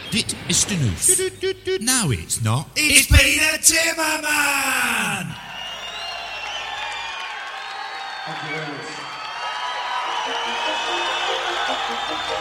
Dit is de nieuws. Nou, it's not. It's Peter Timmerman! Thank you very much.